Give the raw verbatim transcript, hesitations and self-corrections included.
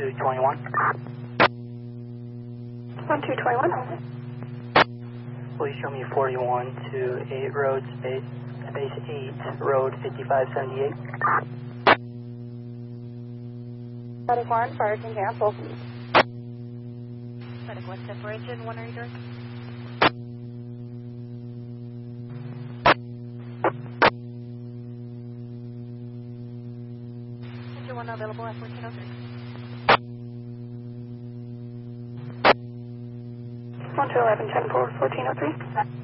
two twenty-one. one two twenty-one. Please show me forty-one to eight road space, space eight, road fifty-five seventy-eight. Static one, fire can cancel. Static one, separation, one are you doing? Engine one available at fourteen oh three. one two eleven, ten four, fourteen oh three.